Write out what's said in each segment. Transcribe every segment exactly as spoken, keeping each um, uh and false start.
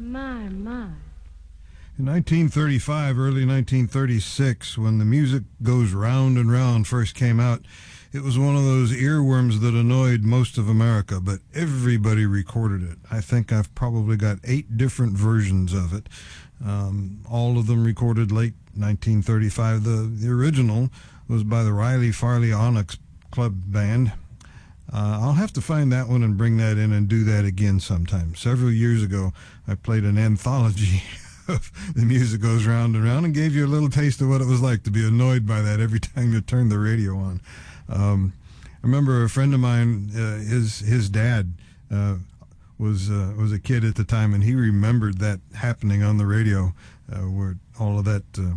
My, my. In nineteen thirty-five, early nineteen thirty-six, when the Music Goes Round and Round first came out, it was one of those earworms that annoyed most of America, but everybody recorded it. I think I've probably got eight different versions of it, um, all of them recorded late nineteen thirty-five. The, the original was by the Riley Farley Onyx Club Band. Uh, I'll have to find that one and bring that in and do that again sometime. Several years ago, I played an anthology of The Music Goes Round and Round and gave you a little taste of what it was like to be annoyed by that every time you turned the radio on. Um, I remember a friend of mine, uh, his his dad uh, was uh, was a kid at the time, and he remembered that happening on the radio, uh, where all of that uh,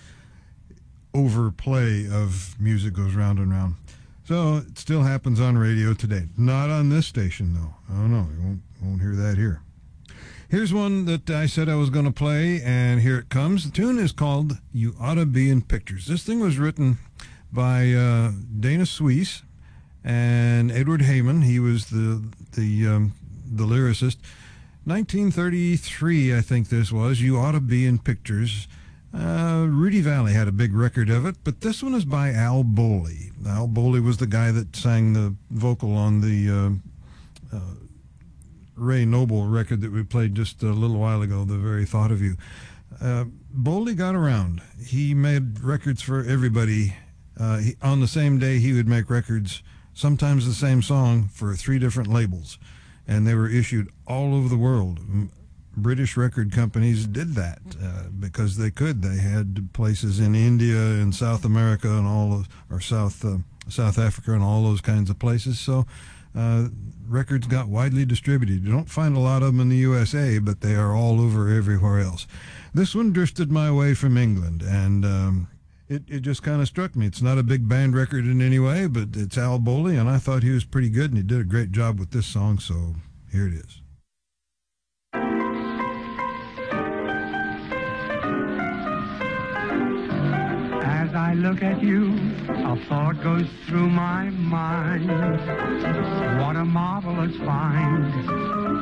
overplay of Music Goes Round and Round. So it still happens on radio today. Not on this station, though. Oh, no, you won't, won't hear that here. Here's one that I said I was going to play, and here it comes. The tune is called You Oughta Be in Pictures. This thing was written by uh, Dana Suisse and Edward Heyman. He was the the um, the lyricist. nineteen thirty-three, I think this was. You Oughta Be in Pictures. Uh, Rudy Valley had a big record of it, but this one is by Al Bowley. Al Bowley was the guy that sang the vocal on the uh, uh, Ray Noble record that we played just a little while ago, The Very Thought of You. Uh, Bowley got around. He made records for everybody. Uh, he, on the same day, he would make records, sometimes the same song, for three different labels, and they were issued all over the world. British record companies did that uh, because they could. They had places in India and South America and all of, or South uh, South Africa and all those kinds of places. So uh, records got widely distributed. You don't find a lot of them in the U S A, but they are all over everywhere else. This one drifted my way from England, and um, it, it just kind of struck me. It's not a big band record in any way, but it's Al Bowley, and I thought he was pretty good, and he did a great job with this song, so here it is. As I look at you, a thought goes through my mind. What a marvelous find.